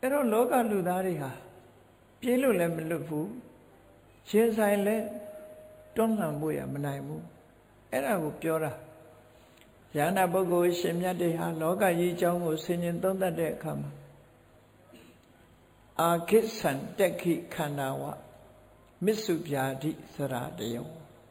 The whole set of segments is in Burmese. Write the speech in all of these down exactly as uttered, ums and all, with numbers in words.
အဲ့တော့လောကလူသားတွေဟာပြေးလို့လည်းမလွတ်ဘူးရှင်ဆိုင်လည်းတွန်းလှန်ဖို့ရမနိုင်ဘူးအဲ့ဒါကိုပြောတာယန္တာပုဂ္ဂိုလ်ရှင်မြတ်တွေဟာလောကကြီးအကြောင်းကိုဆင်ခြင်သုံးသပ်တဲ့အခါမှာအာခိသံတက်ခိခန္ဓာဝမစ္စုဗျာတိသရတယော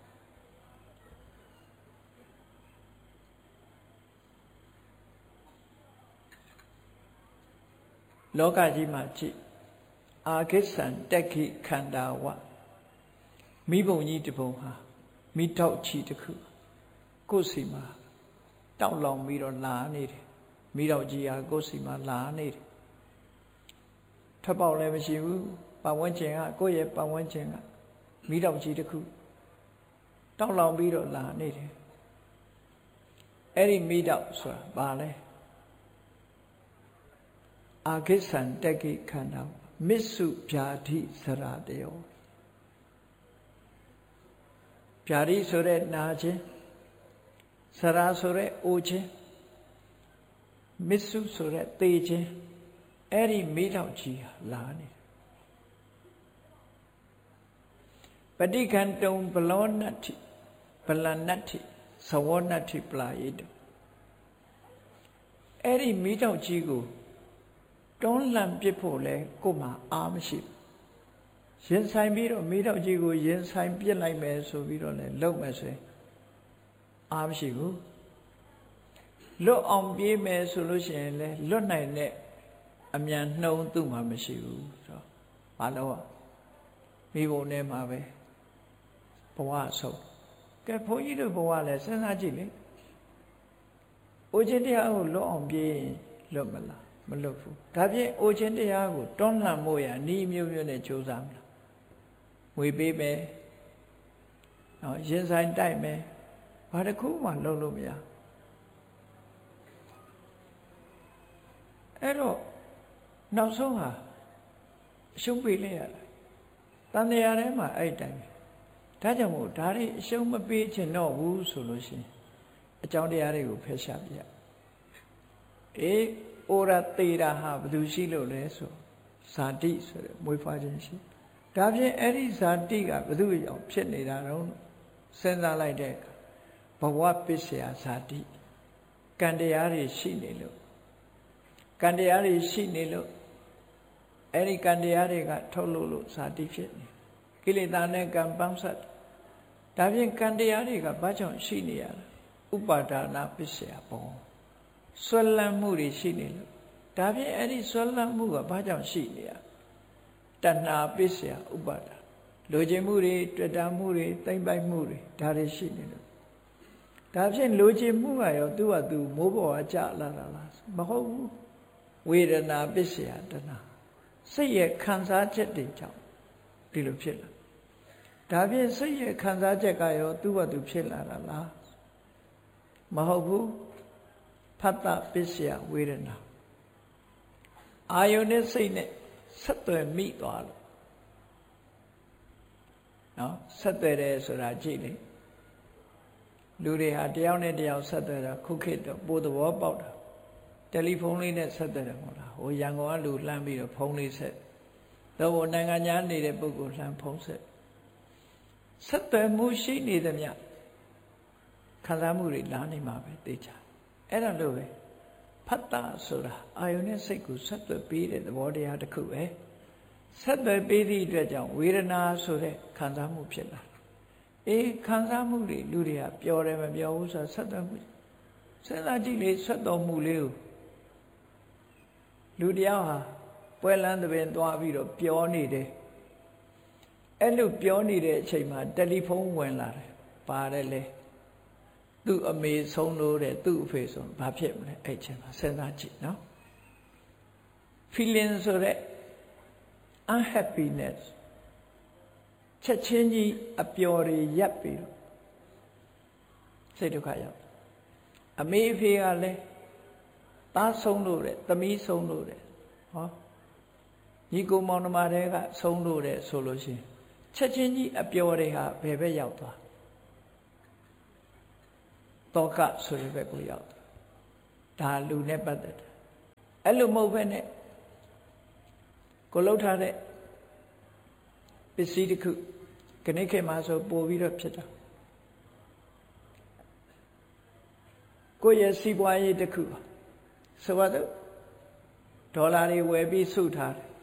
လောကကြီးမှာကြည့်အာခိသံတက်ခိခန္ဓာဝမိဘုံကြီးတစ်ပုံဟာမိတောက်ချီတစ်ခုကိုယ်စီမှာတောက်လောင်ပြီးတော့လာနေတယ်မိတော့ကြီးဟာကိုယ်စီမှာလာနေတယ်ထပ်ပေါက်လည်းမရှိဘူးပတ်ဝန်းကျင်ကကိုယ့်ရဲ့ပတ်ဝန်းကျင်ကမိတော့ကြီးတစ်ခုတောက်လောင်ပြီးတော့လာနေတယ်အဲ့ဒီမိတော့ဆိုတာဘာလဲအာခိသံတက်ခိခန္ဓာမစ္စုဗျာတိသရတယောဗျာတိဆိုတဲ့နာခြင်းစရာဆိုတဲ့အိုခြင်းမစ္စုဆိုတဲ့သေခြင်းအဲ့ဒီမိတော့ကြီးဟာလာနေတယ်ပဋိခန္တုံဘလောနတ္ထိဗလနတ္ထိသဝနတ္ထိပလာယိတအဲ့ဒီမိတော့ကြီးကိုတွန်းလှန်ပစ်ဖို့လဲကိုယ်မှာအားမရှိဘူးရင်ဆိုင်ပြီးတော့မိတော့ကြီးကိုရင်ဆိုင်ပစ်လိုက်မယ်ဆိုပြီးတော့လဲလုံမယ်ဆိုရင်အားမရှိဘူးလွတ်အောင်ပြေးမယ်ဆိုလို့ရှိရင်လဲလွတ်နိုင်တဲ့အမြန်နှုံသူ့မှာမရှိဘူးဆိုတော့ဘာလို့မိဘုံထဲမှာပဲဘဝဆုံးကဲဘုန်းကြီးတို့ဘဝလဲစဉ်းစားကြည့်လေအိုခြင်းတရားကိုလွတ်အောင်ပြေးလွတ်မလားမလွတ်ဘူးဒါဖြင့်အိုခြင်းတရားကိုတွန်းလှန်ဖို့ရဤမျိုးမျိုးနဲ့ကြိုးစားမလားငွေပေးမယ်နော်ရင်ဆိုင်တိုက်မယ်ဘာတစ်ခုမှလုပ်လို့မရအဲ့တော့နောက်ဆုံးဟာအရှုံးပေးလိုက်ရတယ်တန်တရားထဲမှာအဲ့တိုင်ဒါကြောင့်မို့ဒါတွေအရှုံးမပေးချင်တော့ဘူးဆိုလို့ရှိရင်အကြောင်းတရားတွေကိုဖယ်ရှားပြအေးဩရသေတာဟာဘယ်သူရှိလို့လဲဆိုဇာတိဆိုတဲ့မွေးဖွားခြင်းရှိဒါဖြင့်အဲ့ဒီဇာတိကဘယ်သူကြောင့်ဖြစ်နေတာတော့စဉ်းစားလိုက်တဲ့ဘဝပစ္စယဇာတိကံတရားတွေရှိနေလို့ကံတရားတွေရှိနေလို့အဲ့ဒီကံတရားတွေကထုတ်လို့လို့ဇာတိဖြစ်နေကိလေသာနဲ့ကံပေါင်းဆက်ဒါဖြင့်ကံတရားတွေကဘာကြောင့်ရှိနေရလဲဥပါဒါနပစ္စယဘောဆွဲလန်းမှုတွေရှိနေလို့ဒါဖြင့်အဲ့ဒီဆွဲလန်းမှုကဘာကြောင့်ရှိနေရတဏှာပစ္စယဥပါဒါလိုချင်မှုတွေတွေ့တာမှုတွေသိမ့်ပိုက်မှုတွေဒါတွေရှိနေလို့ဒါဖြင့်လိုချင်မှုကရောသူ့ဟာသူမိုးပေါ်ကကြလာတာလားမဟုတ်ဘူးဝေဒနာပစ္စယတဏှာစိတ်ရဲ့ခံစားချက်တွေကြောင့်ဒီလိုဖြစ်လာဒါဖြင့်စိတ်ရဲ့ခံစားချက်ကရောသူ့ဟာသူဖြစ်လာတာလားမဟုတ်ဘူးဖတ်တပစ္စယဝေဒနာအာယုန်နဲ့စိတ်နဲ့ဆက်သွယ်မိသွားလို့နော်ဆက်သွယ်တယ်ဆိုတာကြည့်လေလူတွေဟာတယောက်နဲ့တယောက်ဆက်သွယ်တာခုခေတ်တော့ပိုးသဘောပေါက်တာတယ်လီဖုန်းလေးနဲ့ဆက်သွယ်တယ်မဟုတ်လားဟိုရန်ကုန်ကလူလှမ်းပြီးတော့ဖုန်းလေးဆက်တော့နိုင်ငံခြားနေတဲ့ပုဂ္ဂိုလ်လှမ်းဖုန်းဆက်ဆက်သွယ်မှုရှိနေသမျှခံစားမှုတွေလာနေမှာပဲသိချာအဲ့ဒါလို့ပဲဖတ်တာဆိုတာအာယုန်နဲ့စိတ်ကိုဆက်သွယ်ပေးတဲ့သဘောတရားတစ်ခုပဲဆက်သွယ်ပေးသည့်အတွက်ကြောင့်ဝေဒနာဆိုတဲ့ခံစားမှုဖြစ်လာအေးခံစားမှုတွေလူတွေကပျော်တယ်မပျော်ဘူးဆိုတာဆက်သွယ်မှုစဉ်းစားကြည့်လေဆက်တော်မှုလေးကိုလူတယောက်ဟာပွဲလန်းသဘင်သွားပြီးတော့ပျော်နေတယ်အဲ့လိုပျော်နေတဲ့အချိန်မှာတယ်လီဖုန်းဝင်လာတယ်ပါတယ်လေသူ့အမေဆုံးလို့တဲ့သူ့အဖေဆုံးဘာဖြစ်မလဲအဲ့ချိန်မှာစဉ်းစားကြည့်နော် feeling ဆိုတဲ့ unhappiness ချက်ချင်းကြီးအပျော်တွေရပ်ပြီးတော့စိတ်ဒုက္ခရောက်အမေအဖေကလည်းသားဆုံးလို့တဲ့သမီးဆုံးလို့တဲ့ဟောညီကိုမောင်နှမတွေကဆုံးလို့တဲ့ဆိုလို့ရှိရင်ချက်ချင်းကြီးအပျော်တွေဟာဘယ်ဘက်ရောက်သွားတောကဆိုတဲ့ဘက်ကိုရောက်ဒါလူနဲ့ပတ်သက်တယ်အဲ့လိုမဟုတ်ဘဲနဲ့ကိုလှုပ်ထားတဲ့ပစ္စည်းတစ်ခုခဏခေတ်မှာဆိုပို့ပြီးတော့ဖြစ်တာကိုယ့်ရဲ့စီးပွားရေးတစ်ခုဆိုတော့ဒေါ်လာတွေဝယ်ပြီးစုထားတယ်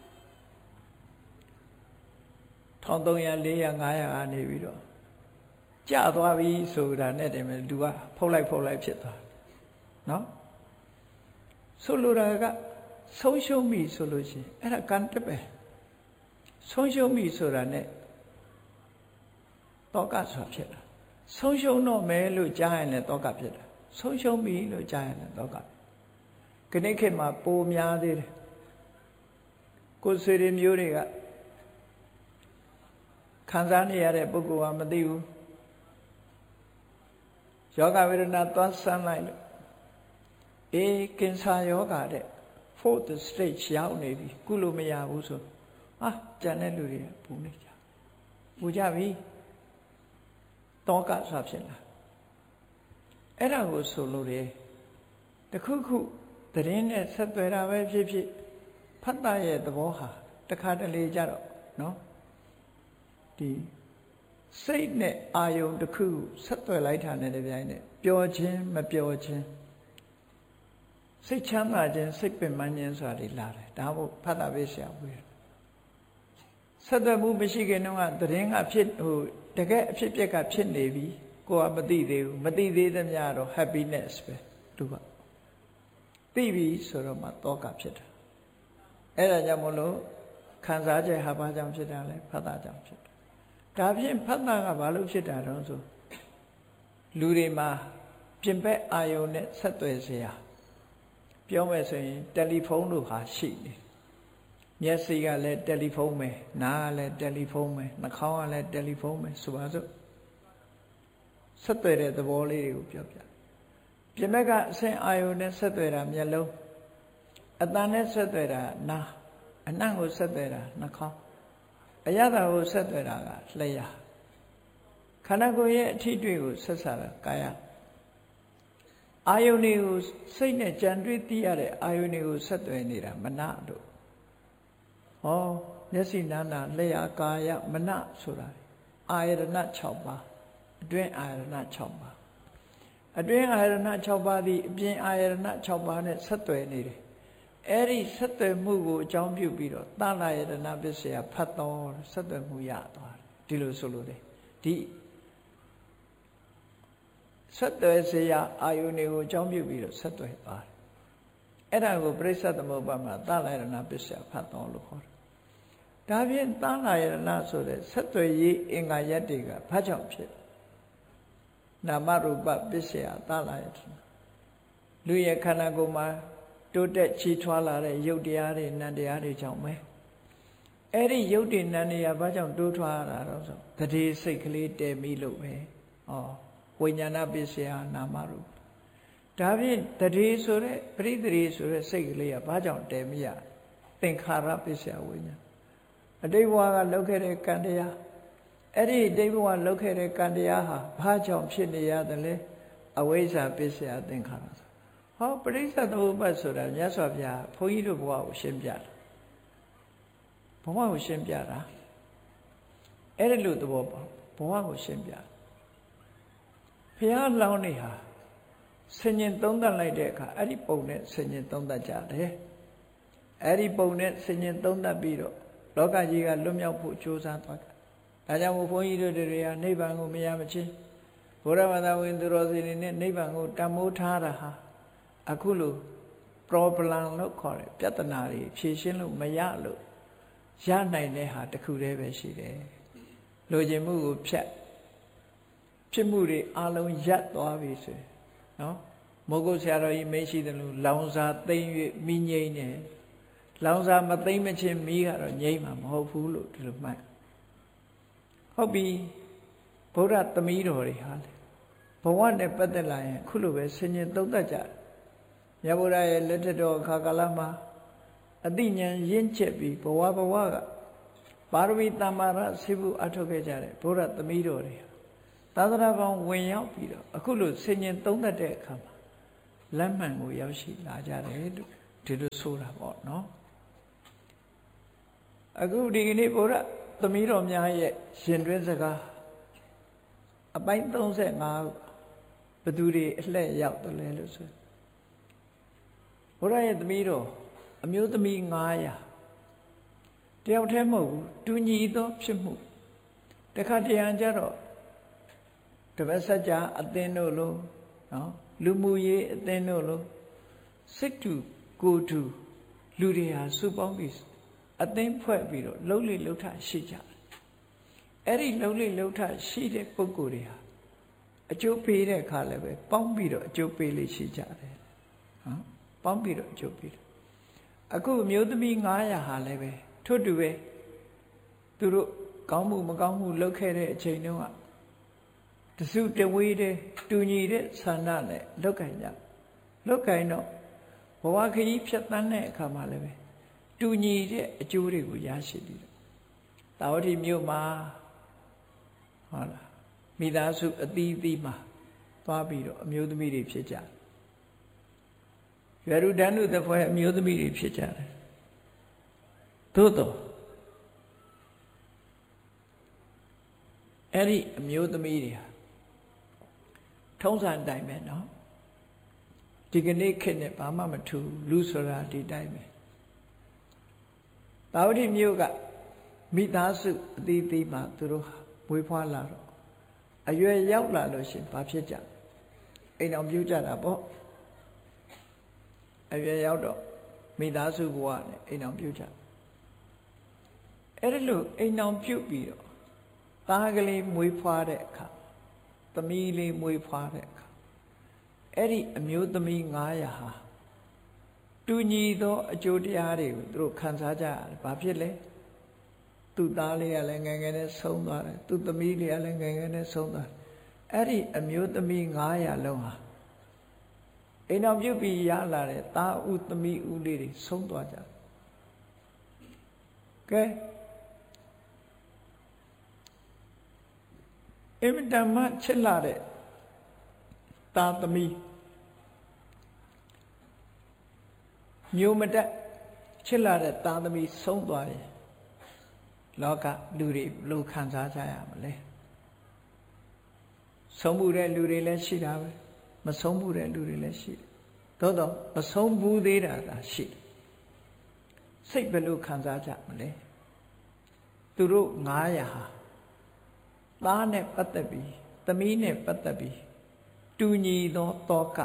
ထောင်သုံးရာလေးရာငါးရာကနေပြီးတော့ကျသွားပြီဆိုတာနဲ့တည်းမဲ့လူကဖုတ်လိုက်ဖုတ်လိုက်ဖြစ်သွားနော်ဆိုလိုတာကဆုံးရှုံးပြီဆိုလို့ရှိရင်အဲ့ဒါကံတက်ပဲဆုံးရှုံးပြီဆိုတာနဲ့တောကဆိုတာဖြစ်တာဆုံးရှုံးတော့မယ်လို့ကြားရင်လည်းတောကဖြစ်တာဆုံးရှုံးပြီလို့ကြားရင်လည်းတောကခဏခေတ်မှာပိုများသေးတယ်ကိုယ်ဆွေတွေမျိုးတွေကခံစားနေရတဲ့ပုဂ္ဂိုလ်ကမသိဘူးယောဂဝေဒနာသွားဆန်းလိုက်လို့အေးကင်ဆာယောဂတဲ့ fourth stage ရောက်နေပြီကုလို့မရဘူးဆိုဟာကြံတဲ့လူတွေပူနေကြပူကြပြီတောကဆိုတာဖြစ်လာအဲ့ဒါကိုဆိုလို့လေတခုခုသတင်းနဲ့ဆက်သွယ်တာပဲဖြစ်ဖြစ်ဖတ်တာရဲ့သဘောဟာတခါတလေကြတော့နော်ဒီစိတ်နဲ့အာယုံတစ်ခုဆက်သွယ်လိုက်တာနဲ့တပြိုင်နက်ပျော်ခြင်းမပျော်ခြင်းစိတ်ချမ်းသာခြင်းစိတ်ပင်ပန်းခြင်းဆိုတာတွေလာတယ်ဒါမို့ဖတ်တာပဲဆရာဝေးဆက်သွယ်မှုမရှိခင်တော့သတင်းကဖြစ်ဟိုတကယ်အဖြစ်ပြက်ကဖြစ်နေပြီကိုကမသိသေးဘူးမသိသေးသမျှတော့ happiness ပဲသူကသိပြီဆိုတော့မှတောကဖြစ်တာအဲ့ဒါကြောင့်မလို့ခံစားချက်ဟာဘာကြောင့်ဖြစ်တာလဲဖတ်တာကြောင့်ဖြစ်တာဒါဖြင့်ဖတ်တာကဘာလို့ဖြစ်တာတော့ဆိုလူတွေမှာပြင်ပအာယုံနဲ့ဆက်သွယ်เสียပြောမယ်ဆိုရင်တယ်လီဖုန်းတို့ဟာရှိနေမျက်စိကလည်းတယ်လီဖုန်းပဲနားကလည်းတယ်လီဖုန်းပဲနှာခေါင်းကလည်းတယ်လီဖုန်းပဲဆိုပါစို့ဆက်သွယ်တဲ့သဘောလေးတွေကိုပြောပြပြင်ဘက်ကအဆင့်အာယုံနဲ့ဆက်သွယ်တာမျက်လုံးအတန်နဲ့ဆက်သွယ်တာနားအနံ့ကိုဆက်သွယ်တာနှာခေါင်းအရသာကိုဆက်သွယ်တာကလျှာခန္ဓာကိုယ်ရဲ့အထီးတွေ့ကိုဆက်ဆံတာကာယအာယုန်တွေကိုစိတ်နဲ့ကြံတွေးသိရတဲ့အာယုန်တွေကိုဆက်သွယ်နေတာမနတို့ဟောမျက်စိနားနာလျှာကာယမနဆိုတာအာယတနာ၆ပါးအတွင်းအာယတနာ၆ပါးအတွင်းအာယတနာ၆ပါးသည်အပြင်အာယတနာ၆ပါးနဲ့ဆက်သွယ်နေတယ်အဲ့ဒီဆက်သွယ်မှုကိုအကြောင်းပြုပြီးတော့သလယတနာပစ္စယဖတ်တော်ဆက်သွယ်မှုရသွားတယ်ဒီလိုဆိုလို့တယ်ဒီဆက်သွယ်เสียအာယုန်တွေကိုအကြောင်းပြုပြီးတော့ဆက်သွယ်သွားတယ်အဲ့ဒါကိုပရိစ္ဆေသမုပ္ပါမှာသလယတနာပစ္စယဖတ်တော်လို့ခေါ်တယ်ဒါဖြင့်သလယတနာဆိုတဲ့ဆက်သွယ်ရေးအင်္ဂါရက်တွေကဘာကြောင့်ဖြစ်နာမရူပပစ္စယသလယတနာလူရဲ့ခန္ဓာကိုယ်မှာတိုးတက်ချီးထွားလာတဲ့ရုပ်တရားတွေနံတရားတွေကြောင့်ပဲအဲ့ဒီရုပ်တွေနံတွေကဘာကြောင့်တိုးထွားလာတော့ဆိုတတိစိတ်ကလေးတည်ပြီးလို့ပဲဩဝိညာဏပစ္စယနာမရူပဒါဖြင့်တတိဆိုတဲ့ပရိသေရီဆိုတဲ့စိတ်ကလေးကဘာကြောင့်တည်မိရသင်္ခါရပစ္စယဝိညာဉ်အတိတ်ဘဝကလုပ်ခဲ့တဲ့ကံတရားအဲ့ဒီအတိတ်ဘဝလုပ်ခဲ့တဲ့ကံတရားဟာဘာကြောင့်ဖြစ်နေရတယ်လဲအဝိဇ္ဇာပစ္စယသင်္ခါရဟောပရိစ္ဆေသမုပ္ပါဆိုတာမြတ်စွာဘုရားဘုန်းကြီးတို့ဘဝကိုရှင်းပြတာဘဝကိုရှင်းပြတာအဲ့ဒီလိုသဘောပေါ့ဘဝကိုရှင်းပြဘုရားလောင်းနေဟာဆင်ញင်သုံးသပ်လိုက်တဲ့အခါအဲ့ဒီပုံနဲ့ဆင်ញင်သုံးသပ်ကြတယ်အဲ့ဒီပုံနဲ့ဆင်ញင်သုံးသပ်ပြီးတော့လောကကြီးကလွတ်မြောက်ဖို့ကြိုးစားသွားတာဒါကြောင့်မို့ဘုန်းကြီးတို့တွေကနိဗ္ဗာန်ကိုမရမချင်းဘုရားဘာသာဝင်သူတော်စင်တွေနဲ့နိဗ္ဗာန်ကိုတန်မိုးထားတာဟာအခုလို problem လို့ခေါ်တယ်ပြဿနာတွေဖြေရှင်းလို့မရလို့ရနိုင်တဲ့ဟာတစ်ခုတည်းပဲရှိတယ်လိုချင်မှုကိုဖြတ်ဖြစ်မှုတွေအလုံးရပ်သွားပြီဆိုရင်နော်မိုးကုတ်ဆရာတော်ကြီးမရှိတယ်လို့လောင်စာသိမ့်၍မိငိမ့်တယ်လောင်စာမသိမ့်မချင်းမိကတော့ငိမ့်မှာမဟုတ်ဘူးလို့ဒီလိုမှတ်ဟုတ်ပြီဗုဒ္ဓသမီးတော်တွေဟာလေဘဝနဲ့ပတ်သက်လာရင်အခုလိုပဲဆင်ញင်သုံးသပ်ကြတယ်မြတ်ဗုဒ္ဓရဲ့လက်ထက်တော်အခါကာလမှာအသိဉာဏ်ရင့်ကျက်ပြီးဘဝဘဝကပါရမီတမ္မာရဆေးဖို့အထောက်ခဲ့ကြတယ်ဘုရားသမီးတော်တွေသာသနာပေါင်းဝင်ရောက်ပြီးတော့အခုလိုဆင်ញင်သုံးသပ်တဲ့အခါမှာလက်မှန်ကိုရောက်ရှိလာကြတယ်လို့ဒီလိုဆိုတာပေါ့နော်အခုဒီကနေ့ဘုရားသမီးတော်များရဲ့ရှင်တွင်းစကားအပိုင်း၃၅ဘသူတွေအလှည့်ရောက်တယ်လဲလို့ဆိုဘုရားရဲ့သမီးတော်အမျိုးသမီး၅၀၀တယောက်တည်းမဟုတ်ဘူးတူညီသောဖြစ်မှုတခါတရံကြတော့တပတ်ဆက်ကြအသင်းတို့လို့နော်လူမှုရေးအသင်းတို့လို့စိတ်တူကိုယ်တူလူတွေဟာစုပေါင်းပြီးအသင်းဖွဲ့ပြီးတော့လှုပ်လေလှုပ်ထရှိကြတယ်အဲ့ဒီလှုပ်လေလှုပ်ထရှိတဲ့ပုဂ္ဂိုလ်တွေဟာအကျိုးပေးတဲ့အခါလည်းပဲပေါင်းပြီးတော့အကျိုးပေးလေးရှိကြတယ်နော်ပေါင်းပြီးတော့အကျိုးပေးတယ်အခုအမျိုးသမီး၅၀၀ဟာလည်းပဲထို့တူပဲသူတို့ကောင်းမှုမကောင်းမှုလုပ်ခဲ့တဲ့အချိန်တုန်းကတစုတဝေးတဲ့တူညီတဲ့ဆန္ဒနဲ့လောက်ကင်ကြလောက်ကင်တော့ဘဝခရီးဖြတ်သန်းတဲ့အခါမှာလည်းပဲတူညီတဲ့အကျိုးတွေကိုရရှိပြီးတော့တာဝတိမြို့မှာဟုတ်လားမိသားစုအသီးသီးမှာသွားပြီးတော့အမျိုးသမီးတွေဖြစ်ကြတယ်ရွယ်လူတန်းလူတစ်ဖွဲ့အမျိုးသမီးတွေဖြစ်ကြတယ်သို့တော့အဲ့ဒီအမျိုးသမီးတွေဟာထုံးစံတိုင်းပဲเนาะဒီကနေ့ခေတ်နဲ့ဘာမှမထူးလူဆိုတာဒီတိုင်းပဲတာဝတိမြို့ကမိသားစုအသီးသီးမှာသူတို့မွေးဖွားလာတော့အရွယ်ရောက်လာလို့ရှင်ဘာဖြစ်ကြအိမ်အောင်ပြုကြတာပေါ့အရွယ်ရောက်တော့မိသားစုဘဝနဲ့အိမ်အောင်ပြုကြအဲ့ဒါလို့အိမ်အောင်ပြုပြီးတော့သားကလေးမွေးဖွားတဲ့အခါသမီးလေးမွေးဖွားတဲ့အခါအဲ့ဒီအမျိုးသမီး၅၀၀ဟာတူညီသောအကျိုးတရားတွေကိုသူတို့ခံစားကြရတယ်။ဘာဖြစ်လဲ။သူ့သားလေးကလည်းငယ်ငယ်နဲ့ဆုံးသွားတယ်။သူ့သမီးလေးကလည်းငယ်ငယ်နဲ့ဆုံးသွားတယ်။အဲ့ဒီအမျိုးသမီး၅၀၀လုံးဟာအိမ်တော်ပြုတ်ပြီးရလာတဲ့သားဦးသမီးဦးလေးတွေဆုံးသွားကြတယ်။ကဲအင်တမချစ်လာတဲ့သားသမီးမျိုးမတက်ချစ်လာတဲ့သားသမီးဆုံးသွားရင်လောကလူတွေဘယ်လိုခံစားကြရမလဲဆုံးမှုတဲ့လူတွေလည်းရှိတာပဲမဆုံးမှုတဲ့လူတွေလည်းရှိတယ်သို့တော့မဆုံးဘူးသေးတာသာရှိတယ်စိတ်ဘယ်လိုခံစားကြမလဲသူတို့၅၀၀ဟာသားနဲ့ပတ်သက်ပြီးသမီးနဲ့ပတ်သက်ပြီးတူညီသောတောက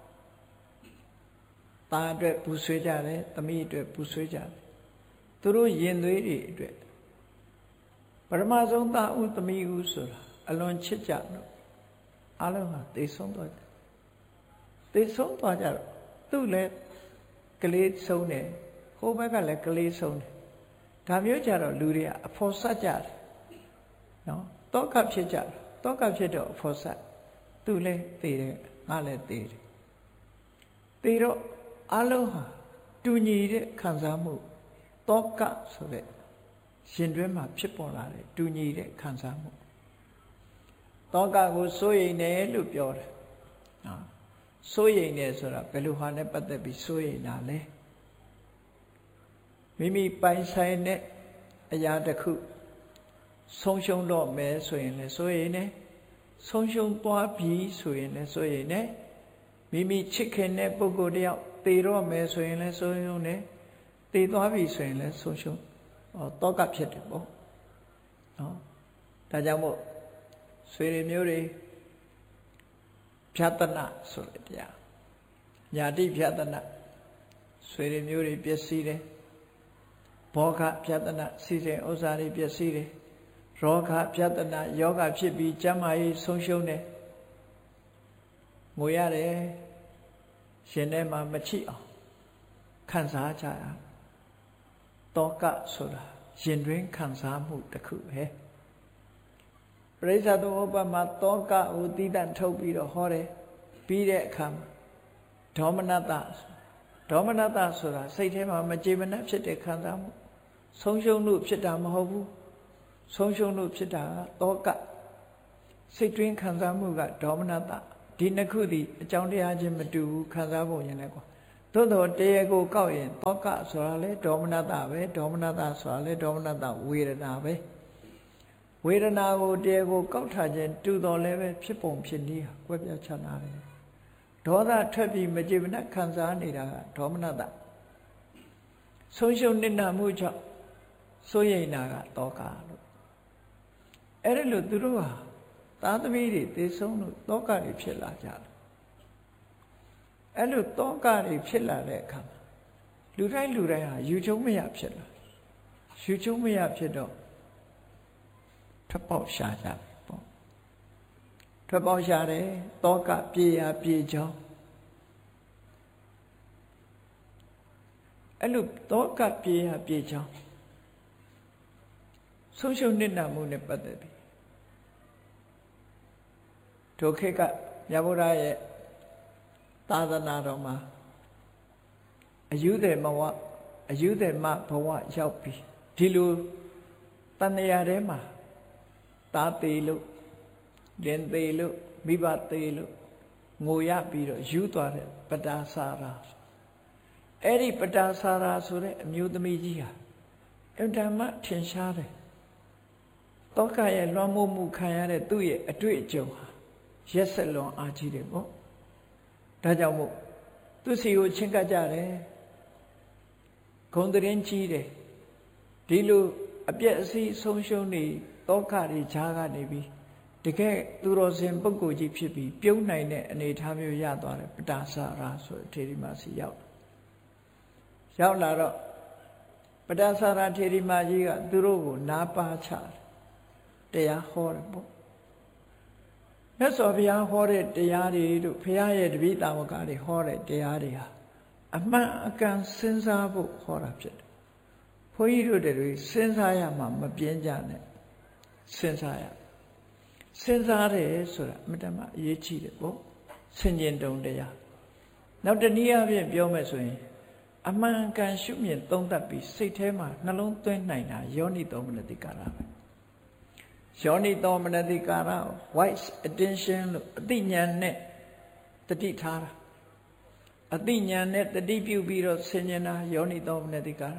သားအတွက်ပူဆွေးကြတယ်သမီးအတွက်ပူဆွေးကြတယ်သူတို့ရင်သွေးတွေအတွက်ပရမဆုံးသားဦးသမီးဦးဆိုတာအလွန်ချစ်ကြတော့အလုံးဟာသိဆုံးသွားကြသိဆုံးသွားကြတော့သူ့လည်းကလေးဆုံးတယ်ဟိုဘက်ကလည်းကလေးဆုံးတယ်ဒါမျိုးကြတော့လူတွေကအဖော်ဆက်ကြတယ်နော်တောကဖြစ်ကြတယ်တောကဖြစ်တော့အဖော်ဆက်သူလည်းသိတယ်ငါလည်းသိတယ်သိတော့အလုံးဟာတူညီတဲ့ခံစားမှုတောကဆိုတဲ့ရှင်တွင်းမှာဖြစ်ပေါ်လာတဲ့တူညီတဲ့ခံစားမှုတောကကိုစိုးရိမ်တယ်လို့ပြောတယ်နော်စိုးရိမ်တယ်ဆိုတာဘယ်လိုဟာနဲ့ပတ်သက်ပြီးစိုးရိမ်တာလဲမိမိပိုင်ဆိုင်တဲ့အရာတစ်ခုဆုံးရှုံးတော့မယ်ဆိုရင်လည်းစိုးရိမ်တယ်ဆုံးရှုံးသွားပြီဆိုရင်လည်းစိုးရိမ်တယ်မိမိချစ်ခင်တဲ့ပုဂ္ဂိုလ်တယောက်သေတော့မယ်ဆိုရင်လည်းဆုံးရှုံးတယ်သေသွားပြီဆိုရင်လည်းဆုံးရှုံးဟောတောကဖြစ်တယ်ပေါ့နော်ဒါကြောင့်မို့ဆွေတွေမျိုးတွေဖြတ်တနာဆိုတဲ့တရားညာတိဖြတ်တနာဆွေတွေမျိုးတွေပျက်စီးတယ်ဘောဂဖြတ်တနာစီစဉ်ဥစ္စာတွေပျက်စီးတယ်ရောဂဖြတ်တနာယောဂဖြစ်ပြီးကျန်းမာရေးဆုံးရှုံးတယ်ငိုရတယ်ရှင်ထဲမှာမချစ်အောင်ခံစားကြရတောကဆိုတာရှင်တွင်ခံစားမှုတစ်ခုပဲပရိစ္ဆသုဥပ္ပမှာတောကကိုတည်တံ့ထုတ်ပြီးတော့ဟောတယ်ပြီးတဲ့အခါမှာဒေါမနတဒေါမနတဆိုတာစိတ်ထဲမှာမကြေမနက်ဖြစ်တဲ့ခံစားမှုဆုံးရှုံးလို့ဖြစ်တာမဟုတ်ဘူးဆုံးရှုံးလို့ဖြစ်တာကတောကစိတ်တွင်းခံစားမှုကဒေါမနတဒီနှစ်ခုသည်အကြောင်းတရားချင်းမတူဘူးခံစားဖို့ရင်လည်းကွာသူသို့တော်တရားကိုကောက်ရင်တောကဆိုတာလေဒေါမနတပဲဒေါမနတဆိုတာလေဒေါမနတဝေဒနာပဲဝေဒနာကိုတရားကိုကောက်ထားခြင်းတူတော်လည်းပဲဖြစ်ပုံဖြစ်နည်းဟာကွဲပြားခြားနာတယ်ဒေါသထွက်ပြီးမကျေမနပ်ခံစားနေတာကဒေါမနတဆုံးရှုံးနစ်နာမှုကြောင့်စိုးရိမ်တာကတောကလို့အဲ့ဒါလို့သူတို့ဟာသားသမီးတွေသေဆုံးလို့တောကတွေဖြစ်လာကြတယ်အဲ့လိုတောကတွေဖြစ်လာတဲ့အခါမှာလူတိုင်းလူတိုင်းဟာယူချုံမရဖြစ်လာယူချုံမရဖြစ်တော့ထွက်ပေါက်ရှာကြတယ်ပေါ့ထွက်ပေါက်ရှာတယ်တောကပြေရပြေချောင်းအဲ့လိုတောကပြေရပြေချောင်းဆုံးရှုံးနစ်နာမှုနဲ့ပတ်သက်ပြီးဒုက္ခကမြတ်ဗုဒ္ဓရဲ့သာသနာတော်မှာအယုဒေမဝအယုဒေမဘဝရောက်ပြီးဒီလိုတဏှာထဲမှာတာသေးလို့လင်သေးလို့မိဘသေးလို့ငိုရပြီးတော့ယူသွားတဲ့ပတာစာရာအဲ့ဒီပတာစာရာဆိုတဲ့အမျိုးသမီးကြီးဟာအင်တမထင်ရှားတယ်တောကရဲ့လွှမ်းမိုးမှုခံရတဲ့သူ့ရဲ့အတွေ့အကြုံဟာရက်ဆက်လွန်အားကြီးတယ်ပေါ့ဒါကြောင့်မို့သူစီကိုချင်းကပ်ကြတယ်ဂုံတရင်ကြီးတယ်ဒီလိုအပြည့်အစည်ဆုံးရှုံးနေတောကတွေဈာကနေပြီးတကယ်သူတော်စင်ပုဂ္ဂိုလ်ကြီးဖြစ်ပြီးပြုံးနိုင်တဲ့အနေအထားမျိုးရသွားတယ်ပတာစာရာဆိုထေရီမစီရောက်ရောက်လာတော့ပတာစာရာထေရီမကြီးကသူတို့ကိုနားပါချတရားဟောတယ်ပေါ့မြတ်စွာဘုရားဟောတဲ့တရားတွေတို့ဘုရားရဲ့တပည့်တာဝကတွေဟောတဲ့တရားတွေဟာအမှန်အကန်စဉ်းစားဖို့ဟောတာဖြစ်တယ်။ဘုန်းကြီးတို့တွေစဉ်းစားရမှမပြင်းကြနဲ့စဉ်းစားရစဉ်းစားတယ်ဆိုတာအမှန်တမ်းအရေးကြီးတယ်ပေါ့ဆင်ခြင်တုံတရားနောက်တနည်းအားဖြင့်ပြောမယ်ဆိုရင်အမှန်ကန်ရှုမြင်သုံးသပ်ပြီးစိတ်ထဲမှာနှလုံးသွင်းနိုင်တာယောနိသောမနတိကာရပဲယောနိသောမနတိကာရ wise attention လို့အသိဉာဏ်နဲ့တတိထားတာအသိဉာဏ်နဲ့တတိပြုပြီးတော့ဆင်ញင်တာယောနိသောမနတိကာရ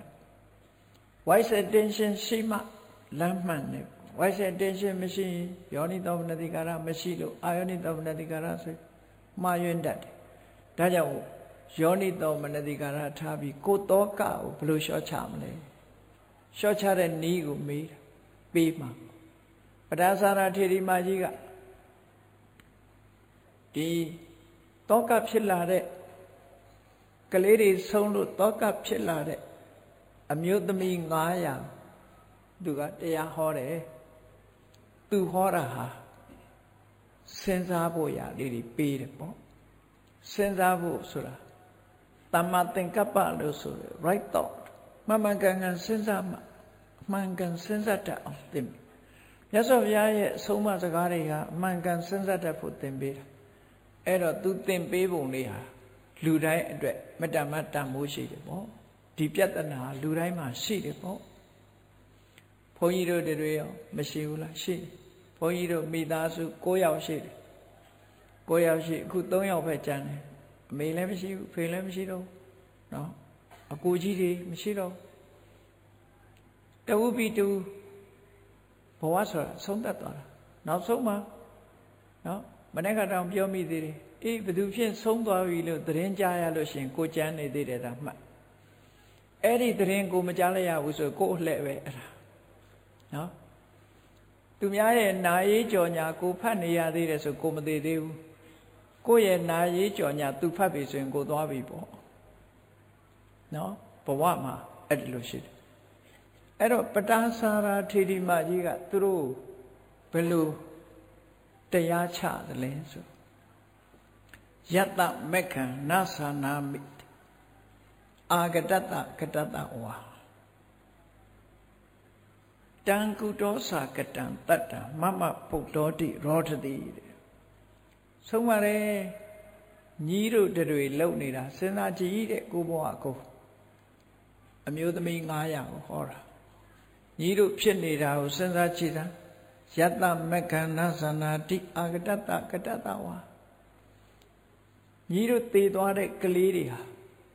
wise attention ရှိမှလမ်းမှန်တယ် wise attention မရှိရင်ယောနိသောမနတိကာရမရှိလို့အာယောနိသောမနတိကာရဆိုမှားယွင်းတတ်တယ်ဒါကြောင့်ယောနိသောမနတိကာရထားပြီးကိုတောကကိုဘယ်လိုလျှော့ချမလဲလျှော့ချတဲ့နည်းကိုမေးပေးမှာပဒါစာရာထေရီမကြီးကဒီတောကဖြစ်လာတဲ့ကလေးတွေဆုံးလို့တောကဖြစ်လာတဲ့အမျိုးသမီးငါးရာသူကတရားဟောတယ်သူဟောတာဟာစဉ်းစားဖို့ရလေးတွေပေးတယ်ပေါ့စဉ်းစားဖို့ဆိုတာသမ္မာသင်္ကပ္ပလို့ဆိုရယ် right thought မှန်မှန်ကန်ကန်စဉ်းစားမှမှန်ကန်စဉ်းစားတတ်အောင်သင်မြတ်စွာဘုရားရဲ့အဆုံးအမစကားတွေဟာအမှန်ကန်စဉ်းစားတတ်ဖို့သင်ပေးတာအဲ့တော့သူသင်ပေးပုံလေးဟာလူတိုင်းအတွက်မတ္တမတန်မိုးရှိတယ်ပေါ့ဒီပြဿနာလူတိုင်းမှာရှိတယ်ပေါ့ဘုန်းကြီးတို့တွေရောမရှိဘူးလားရှိတယ်ဘုန်းကြီးတို့မိသားစု၉ယောက်ရှိတယ်၉ယောက်ရှိအခု၃ယောက်ပဲကျန်တယ်အမေလည်းမရှိဘူးဖေလည်းမရှိတော့နော်အကိုကြီးတွေမရှိတော့တဝုပိတူဘဝဆိုတာဆုံးသက်သွားတာနောက်ဆုံးမှာနော်မနေ့ကတောင်ပြောမိသေးတယ်အေးဘသူဖြင့်ဆုံးသွားပြီလို့သတင်းကြားရလို့ရှင်ကိုကြမ်းနေသေးတယ်ဒါမှတ်အဲ့ဒီသတင်းကိုမကြားလိုက်ရဘူးဆိုကို့အလှဲ့ပဲအဲ့ဒါနော်သူများရဲ့နာရေးကြော်ညာကိုဖတ်နေရသေးတယ်ဆိုကိုမသေးသေးဘူးကိုယ့်ရဲ့နာရေးကြော်ညာသူဖတ်ပြီဆိုရင်ကိုသွားပြီပေါ့နော်ဘဝမှာအဲ့ဒီလိုရှိတယ်အဲ့တော့ပတာစာရာထေရီမကြီးကသူတို့ဘယ်လိုတရားချတယ်လဲဆိုယတ္တမက္ခံနာသနာမိအာဂတတကတတဝါတံကုတောစာကတံတတ္တမမပုတ္တောတိရောထတိတဲ့ဆုံးပါလေညီတို့တွေလုံနေတာစဉ်းစားကြည့်တဲ့ကိုဘဝကိုအမျိုးသမီး၅ရာကိုဟောတာညီတို့ဖြစ်နေတာကိုစဉ်းစားကြည့်တာယတ္တမက္ခဏသနာတိအာဂတတကတတဝါညီတို့တည်သွားတဲ့ကလေးတွေဟာ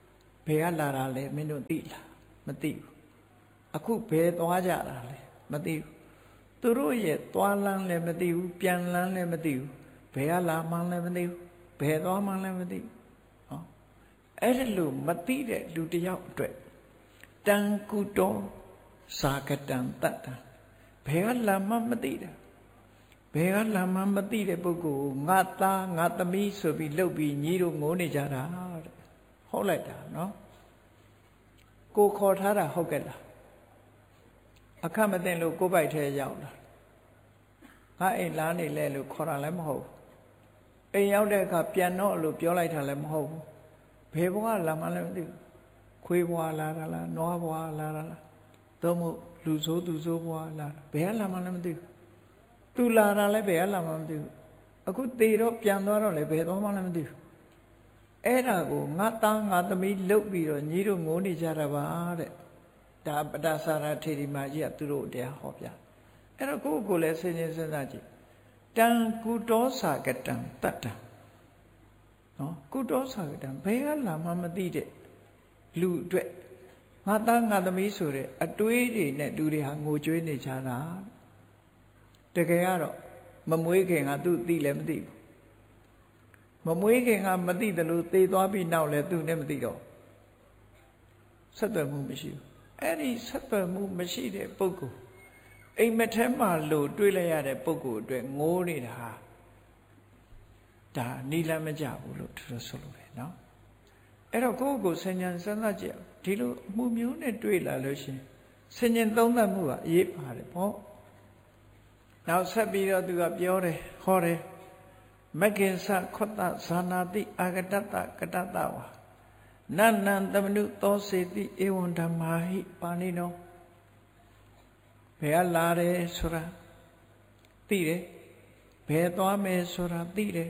ဘယ်ကလာတာလဲမင်းတို့သိလားမသိဘူးအခုဘယ်သွားကြတာလဲမသိဘူးသူတို့ရဲ့သွားလန်းလည်းမသိဘူးပြန်လန်းလည်းမသိဘူးဘယ်ကလာမှန်းလည်းမသိဘူးဘယ်သွားမှန်းလည်းမသိဘူးဟောအဲ့ဒါလို့မသိတဲ့လူတစ်ယောက်အတွက်တံကုတောစာကတံတတ္တံဘယ်ကလာမှမသိတာဘယ်ကလာမှမသိတဲ့ပုဂ္ဂိုလ်ကိုငါသားငါသမီးဆိုပြီးလှုပ်ပြီးညီတို့ငိုနေကြတာတဲ့ဟုတ်လိုက်တာနော်ကိုခေါ်ထားတာဟုတ်ကဲ့လားအခက်မသိလို့ကိုပိုက်ထဲရောက်လာငါအိမ်လာနေလဲလို့ခေါ်တာလည်းမဟုတ်ဘူးအိမ်ရောက်တဲ့အခါပြန်တော့လို့ပြောလိုက်တာလည်းမဟုတ်ဘူးဘယ်ဘဝလာမှလည်းမသိဘူးခွေးဘဝလာတာလားနွားဘဝလာတာလားသို့မဟုတ်လူဆိုးသူဆိုးဘဝလာဘယ်ကလာမှလည်းမသိဘူးသူလာတာလည်းဘယ်ကလာမှမသိဘူးအခုသေတော့ပြန်သွားတော့လည်းဘယ်သွားမှလည်းမသိဘူးအဲ့ဒါကိုငါသားငါသမီးလှုပ်ပြီးတော့ညီတို့ငိုနေကြတာပါတဲ့ဒါပတ္တစာရထေရီမာကြီးကသူတို့တရားဟောပြအဲ့တော့ကိုယ့်ကိုယ်လည်းစဉ်းကျင်စဉ်းစားကြည့်တံကုတောစာကတံတတ္တံနော်ကုတောစာကတံဘယ်ကလာမှမသိတဲ့လူအတွက်ငါသားငါသမီးဆိုတဲ့အတွေးတွေနဲ့လူတွေဟာငိုကြွေးနေကြတာတကယ်ကတော့မမွေးခင်ကသူသိလည်းမသိဘူးမမွေးခင်ကမသိတယ်လို့သေသွားပြီးနောက်လည်းသူနဲ့မသိတော့ဆက်သွယ်မှုမရှိဘူးအဲ့ဒီဆက်သွယ်မှုမရှိတဲ့ပုဂ္ဂိုလ်အိမ်မထဲမှာလို့တွေးလိုက်ရတဲ့ပုဂ္ဂိုလ်အတွက်ငိုးနေတာဟာဒါနီလမ်းမကြဘူးလို့သူတို့ဆိုလို့ပဲเนาะအဲ့တော့ကိုယ့်ကိုယ်ဆင်ញံစဉ်းစားကြည့်ဒီလိုအမှုမျိုးနဲ့တွေ့လာလို့ရှိရင်ဆင်ញံသုံးသပ်မှုကအရေးပါတယ်ပေါ့နောက်ဆက်ပြီးတော့သူကပြောတယ်ဟောတယ်မက္ကိသခွတ္တဇာနာတိအာဂတတကတတဝါနန္နံသမနုသောစေတိဧဝံဓမ္မာဟိပါဏိနောဘယ်ကလာတယ်ဆိုတာသိတယ်ဘယ်သွားမယ်ဆိုတာသိတယ်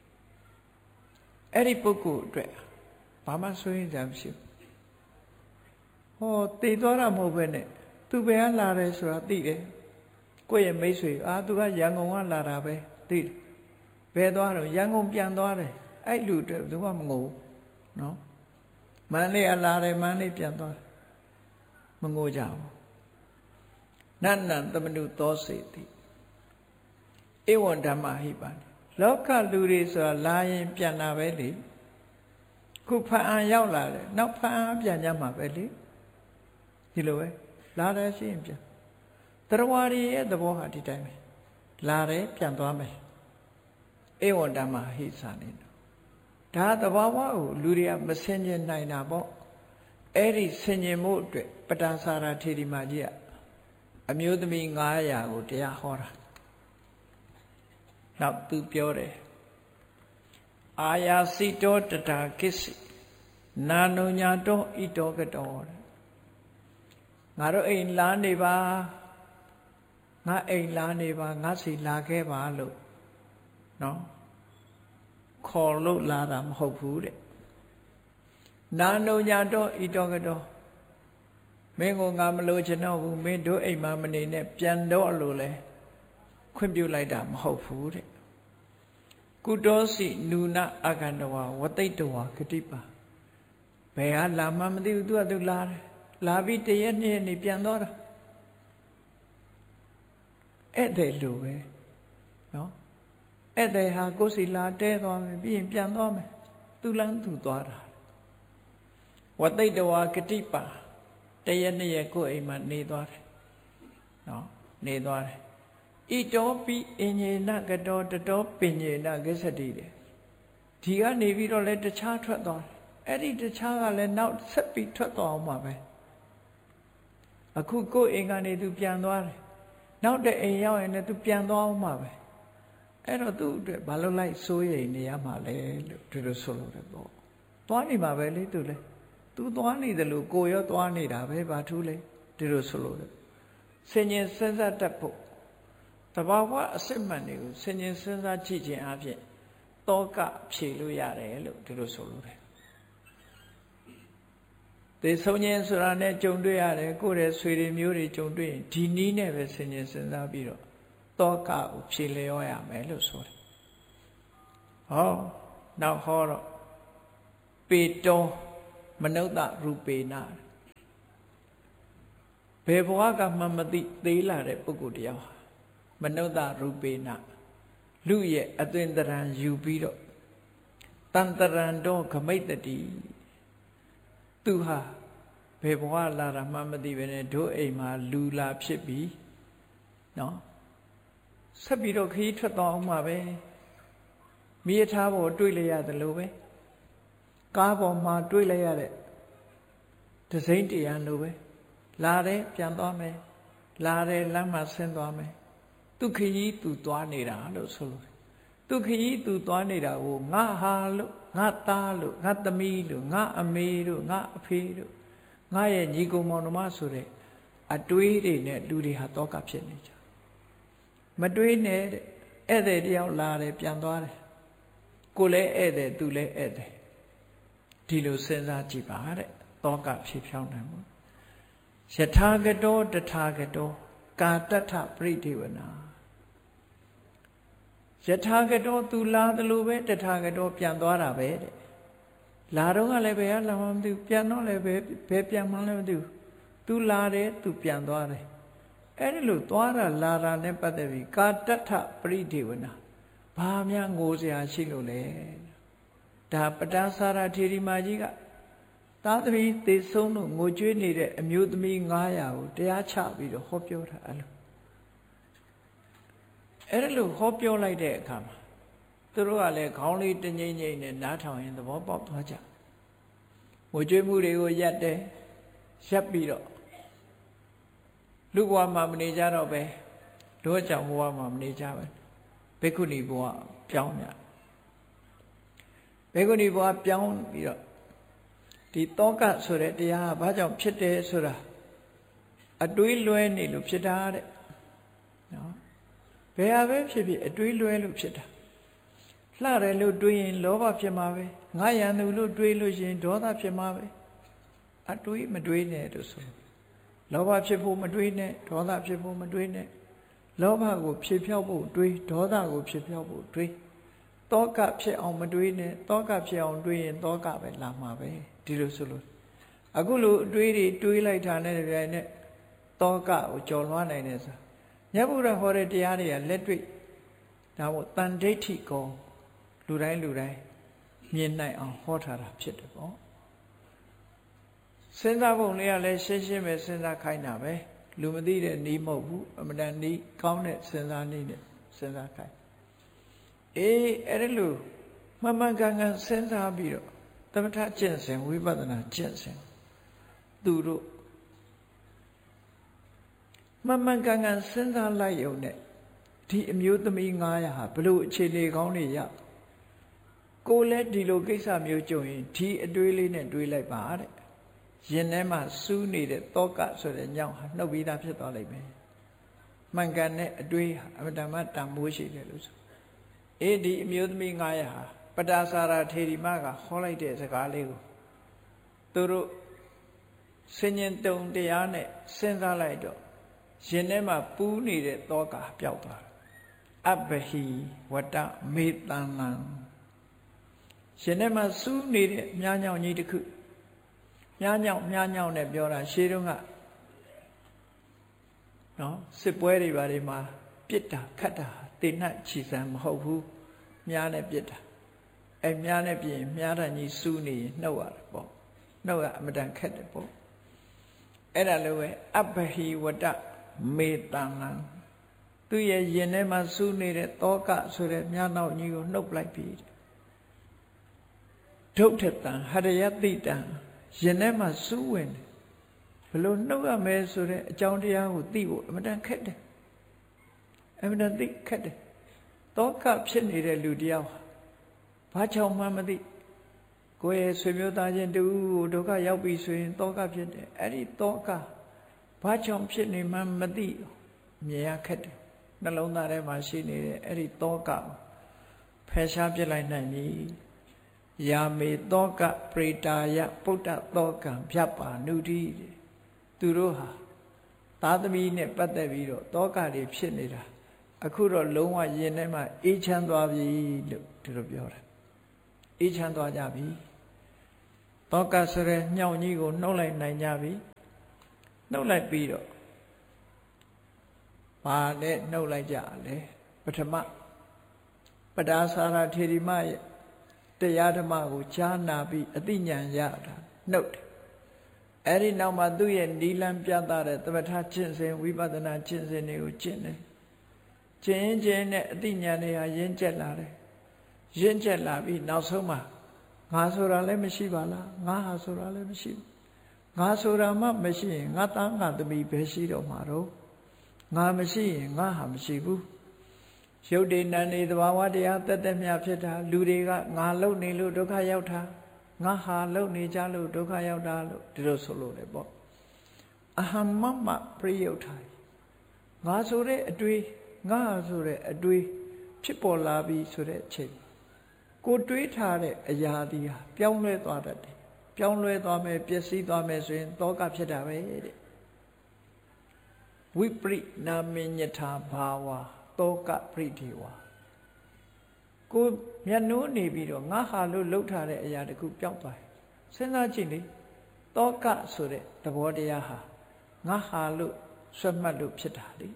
အဲ့ဒီပုဂ္ဂိုလ်အတွက်ဘာမှဆိုရင်ကြမရှိဘူးဟောသိသွားတာမဟုတ်ပဲနဲ့သူဘယ်ကလာတယ်ဆိုတာသိတယ်ကိုယ့်ရဲ့မိတ်ဆွေအာသူကရန်ကုန်ကလာတာပဲသိတယ်ဘယ်သွားတော့ရန်ကုန်ပြန်သွားတယ်အဲ့လူတွေသူကမငိုဘူးနော်မန္တလေးကလာတယ်မန္တလေးပြန်သွားတယ်မငိုကြဘူးနန္နံသမနုသောစေတိဧဝံဓမ္မဟိပါဏိလောကလူတွေဆိုတာလာရင်ပြန်လာပဲလေခုဖန်အားရောက်လာတယ်နောက်ဖန်အားပြန်ကြမှာပဲလေဒီလိုပဲလာတယ်ရှိရင်ပြန်တရားဝါရီရဲ့သဘောဟာဒီတိုင်းပဲလာတယ်ပြန်သွားမယ်ဧဝံဓမ္မဟိသနိဒါသဘာဝကိုလူတွေကမဆင်ခြင်နိုင်တာပေါ့အဲ့ဒီဆင်ခြင်မှုအတွက်ပတ္တစာရထေရီမာကြီးကအမျိုးသမီးငါးရာကိုတရားဟောတာနောက်သူပြောတယ်အာယာစိတောတတာကိစ္စနာနုညာတောဣတောကတောငါတို့အိမ်လာနေပါငါအိမ်လာနေပါငါစီလာခဲ့ပါလို့နော်ခေါ်လို့လာတာမဟုတ်ဘူးတဲ့နာနုညာတောဣတောကတောမင်းကိုငါမလို့ချင်တော့ဘူးမင်းတို့အိမ်မှာမနေနဲ့ပြန်တော့လို့လဲခွင့်ပြုလိုက်တာမဟုတ်ဘူးတဲ့ကုတောစီနုနာအကန္တဝါဝတိတ်တဝါဂတိပါဘယ်ဟာလာမှမသိဘူးသူကသူလာတယ်လာပြီးတရက်နှစ်ရက်နေပြန်တော့တာအဲ့တဲ့လူပဲနော်အဲ့တဲ့ဟာကိုယ်စီလာတဲသွားမယ်ပြီးရင်ပြန်သွားမယ်သူလန်းသူသွားတာဝတိတ်တဝါဂတိပါတရက်နှစ်ရက်ကိုယ်အိမ်မှာနေသွားတယ်နော်နေသွားတယ်ဣတောပိအညေနကတောတတောပညေနကိစ္စတိတယ်ဒီကနေပြီးတော့လဲတခြားထွက်သွားတယ်အဲ့ဒီတခြားကလည်းနောက်ဆက်ပြီးထွက်သွားအောင်ပါပဲအခုကိုယ်အိမ်ကနေသူပြန်သွားတယ်နောက်တဲ့အိမ်ရောက်ရင်လည်းသူပြန်သွားအောင်ပါပဲအဲ့တော့သူ့အတွက်ဘာလို့လိုက်စိုးရိမ်နေရမှာလဲလို့ဒီလိုဆိုလို့တယ်ပေါ့သွားနေမှာပဲလေသူလဲသူသွားနေတယ်လို့ကိုရောသွားနေတာပဲဘာထူးလဲဒီလိုဆိုလို့တယ်ဆင်ញင်စဉ်းစားတတ်ဖို့တဘာဝအစစ်မှန်တွေကိုဆင်ញင်စဉ်းစားကြည့်ခြင်းအပြင်တောကဖြေလို့ရတယ်လို့ဒီလိုဆိုလို့တယ်သေဆုံးခြင်းဆိုတာနဲ့ကြုံတွေ့ရတယ်ကိုယ့်ရဲ့ဆွေတွေမျိုးတွေကြုံတွေ့ရင်ဒီနည်းနဲ့ပဲဆင်ញင်စဉ်းစားပြီးတော့တောကကိုဖြေလျောရမယ်လို့ဆိုတယ်ဟောနောက်ဟောတော့ပေတောမနုဿရူပေနဘယ်ဘဝကမှမသိသေးလာတဲ့ပုဂ္ဂိုလ်တရားဟာမနုဿရူပေနလူရဲ့အသွင်တရံယူပြီးတော့တန်တရံတော့ခမိတ်တတိသူဟာဘယ်ဘဝလာတာမှမသိပဲနဲ့တို့အိမ်မှာလူလာဖြစ်ပြီးနော်ဆက်ပြီးတော့ခရီးထွက်သွားအောင်မှာပဲမိရထားပေါ်တွေ့လိုက်ရတယ်လို့ပဲကားပေါ်မှာတွေ့လိုက်ရတဲ့ဒစိမ့်တရားလို့ပဲလာတယ်ပြန်သွားမယ်လာတယ်လမ်းမှာဆင်းသွားမယ်သူခရီးသူသွားနေတာလို့ဆိုလို့သူခရီးသူသွားနေတာကိုငါဟာလို့ငါသားလို့ငါသမီးလို့ငါအမေတို့ငါအဖေတို့ငါရဲ့ညီကောင်မောင်နှမဆိုတဲ့အတွေးတွေနဲ့လူတွေဟာတောကဖြစ်နေကြမတွေးနဲ့တဲ့ဧည့်သည်တယောက်လာတယ်ပြန်သွားတယ်ကိုလည်းဧည့်သည်သူလည်းဧည့်သည်ဒီလိုစဉ်းစားကြည့်ပါတဲ့တောကဖြစ်ဖြောင်းနိုင်မှုယထာဂတောတထာဂတောကာတထပရိဒေဝနာယထာဂတောသူလာတယ်လို့ပဲတထာဂတောပြန်သွားတာပဲတဲ့လာတော့ကလည်းဘယ်ကလာမှမသိဘူးပြန်တော့လည်းဘယ်ဘယ်ပြန်မှလည်းမသိဘူးသူလာတယ်သူပြန်သွားတယ်အဲ့ဒီလိုသွားတာလာတာနဲ့ပတ်သက်ပြီးကာတထပရိဒေဝနာဘာများငိုစရာရှိလို့လဲဒါပတာစာရထေရီမာကြီးကသားသမီးသေဆုံးလို့ငိုကြွေးနေတဲ့အမျိုးသမီးန၅ရာကိုတရားချပြီးတော့ဟောပြောတာအဲ့လိုအဲ့လိုဟောပြောလိုက်တဲ့အခါမှာသူတို့ကလည်းခေါင်းလေးတငိမ့်ငိမ့်နဲ့နားထောင်ရင်သဘောပေါက်သွားကြငိုကြွေးမှုတွေကိုရပ်တယ်ရပ်ပြီးတော့လူဘဝမှာမနေကြတော့ပဲတို့ကြောင့်ဘဝမှာမနေကြပဲဘိက္ခုနီဘဝပြောင်းကြဘိက္ခုနီဘဝပြောင်းပြီးတော့ဒီတောကဆိုတဲ့တရားကဘာကြောင့်ဖြစ်တယ်ဆိုတာအတွေးလွဲနေလို့ဖြစ်တာတဲ့နော်ဘယ်ဟာပဲဖြစ်ဖြစ်အတွေးလွဲလို့ဖြစ်တာလှတယ်လို့တွေးရင်လောဘဖြစ်မှာပဲငါရန်သူလို့တွေးလို့ရှိရင်ဒေါသဖြစ်မှာပဲအတွေးမတွေးနဲ့လို့ဆိုလောဘဖြစ်ဖို့မတွေးနဲ့ဒေါသဖြစ်ဖို့မတွေးနဲ့လောဘကိုဖြစ်ဖြောက်ဖို့တွေးဒေါသကိုဖြစ်ဖြောက်ဖို့တွေးတောကဖြစ်အောင်မတွေးနဲ့တောကဖြစ်အောင်တွေးရင်တောကပဲလာမှာပဲဒီလိုဆိုလို့အခုလိုအတွေးတွေတွေးလိုက်တာနဲ့တပြိုင်နက်တောကကိုကြော်လွှားနိုင်တယ်ဆိုမြတ်ဗုဒ္ဓဟောတဲ့တရားတွေကလက်တွေ့ဒါမို့တန်ဒိဋ္ဌိကောလူတိုင်းလူတိုင်းမြင်နိုင်အောင်ဟောထားတာဖြစ်တယ်ပေါ့စဉ်းစားပုံလေးကလည်းရှင်းရှင်းပဲစဉ်းစားခိုင်းတာပဲလူမသိတဲ့နီးမဟုတ်ဘူးအမှန်တန်နီးကောင်းတဲ့စဉ်းစားနည်းနဲ့စဉ်းစားခိုင်းအေးအဲ့ဒါလို့မှန်မှန်ကန်ကန်စဉ်းစားပြီးတော့သမထကျင့်စဉ်ဝိပဿနာကျင့်စဉ်သူတို့မှန်မှန်ကန်ကန်စဉ်းစားလိုက်ရုံနဲ့ဒီအမျိုးသမီး၅ရာဟာဘလို့အခြေအနေကောင်းတွေရကိုလည်းဒီလိုကိစ္စမျိုးကြုံရင်ဒီအတွေးလေးနဲ့တွေးလိုက်ပါတဲ့ရင်ထဲမှာစူးနေတဲ့တောကဆိုတဲ့ညောင်ဟာနှုတ်ပြီးသားဖြစ်သွားလိမ့်မယ်မှန်ကန်တဲ့အတွေးဟာအမတန်မှတန်မိုးရှိတယ်လို့ဆိုအေးဒီအမျိုးသမီး၅ရာဟာပတာစာရထေရီမကဟောလိုက်တဲ့စကားလေးကိုသူတို့ဆင်ញင်တုံတရားနဲ့စဉ်းစားလိုက်တော့ရင်ထဲမှာပူးနေတဲ့တောကပျောက်သွားတယ်အဘဟိဝတ္တမေတံလံရှင်ထဲမှာစူးနေတဲ့မြားညောင်ကြီးတစ်ခုမြားညောင်မြားညောင်နဲ့ပြောတာရှေးတုန်းကနော်စစ်ပွဲတွေဘာတွေမှာပြစ်တာခတ်တာတေနှက်ချီစံမဟုတ်ဘူးမြားနဲ့ပြစ်တာအဲမြားနဲ့ပြစ်ရင်မြားတန်ကြီးစူးနေရင်နှုတ်ရတယ်ပေါ့နှုတ်ကအမတန်ခက်တယ်ပေါ့အဲ့ဒါလိုပဲအဘဟိဝတ္တမေတံလံသူရဲ့ရင်ထဲမှာစူးနေတဲ့တောကဆိုတဲ့မြားနောက်ကြီးကိုနှုတ်လိုက်ပြီးဒုဋ္ဌတံဟရယတိတံရင်ထဲမှာစူးဝင်တယ်ဘလို့နှုတ်ရမယ်ဆိုတဲ့အကြောင်းတရားကိုသိဖို့အမှန်တန်ခက်တယ်အမှန်တန်သိခက်တယ်တောကဖြစ်နေတဲ့လူတယောက်ဘာကြောင့်မှမသိကိုယ့်ရဲ့ဆွေမျိုးသားချင်းတူကိုဒုက္ခရောက်ပြီဆိုရင်တောကဖြစ်တယ်အဲ့ဒီတောကဘာကြောင့်ဖြစ်နေမှမသိမြင်ရခက်တယ်နှလုံးသားထဲမှာရှိနေတဲ့အဲ့ဒီတောကဖယ်ရှားပြလိုက်နိုင်ပြီယာမေတောကပရိတာယပုဒ္ဒတောကံဖြတ်ပါနုတိသူတို့ဟာသာသမီနဲ့ပတ်သက်ပြီးတော့တောကတွေဖြစ်နေတာအခုတော့လုံးဝရင်ထဲမှာအေးချမ်းသွားပြီလို့သူတို့ပြောတယ်အေးချမ်းသွားကြပြီတောကဆိုတဲ့ညောင်ကြီးကိုနှုတ်လိုက်နိုင်ကြပြီနှုတ်လိုက်ပြီးတော့ဘာနဲ့နှုတ်လိုက်ကြလဲပထမပဒါစာရထေရီမရဲ့တရားဓမ္မကိုကြားနာပြီးအသိဉာဏ်ရတာနှုတ်တယ်အဲ့ဒီနောက်မှာသူ့ရဲ့နီလန်းပြသတဲ့သမထကျင့်စဉ်ဝိပဿနာကျင့်စဉ်တွေကိုကျင့်တယ်ကျင့်ခြင်းနဲ့အသိဉာဏ်တွေဟာရင့်ကျက်လာတယ်ရင့်ကျက်လာပြီးနောက်ဆုံးမှာငါဆိုတာလည်းမရှိပါလားငါဟာဆိုတာလည်းမရှိဘူးငါဆိုတာမှမရှိရင်ငါသားငါသမီးပဲရှိတော့မှာတော့ငါမရှိရင်ငါဟာမရှိဘူးရုပ်တည်နံနေသဘာဝတရားတက်တက်မြဖြစ်တာလူတွေကငါလုံနေလို့ဒုက္ခရောက်တာငါဟာလုံနေကြလို့ဒုက္ခရောက်တာလို့ဒီလိုဆိုလို့လေပေါ့အဟမမပရိယုတ်ထာငါဆိုတဲ့အတွေ့ငါဆိုတဲ့အတွေ့ဖြစ်ပေါ်လာပြီဆိုတဲ့အချိန်ကိုတွေးထားတဲ့အရာဒီဟာပြောင်းလဲသွားတတ်တယ်ပြောင်းလဲသွားမယ်ပျက်စီးသွားမယ်ဆိုရင်တောကဖြစ်တာပဲတဲ့ဝိပရိနာမညထာဘာဝတောကပရိဒေဝကိုမျက်နှိုးနေပြီးတော့ငါဟာလို့လှုပ်ထားတဲ့အရာတခုပျောက်သွားတယ်စဉ်းစားကြည့်လေတောကဆိုတဲ့သဘောတရားဟာငါဟာလို့ဆွတ်မှတ်လို့ဖြစ်တာလေ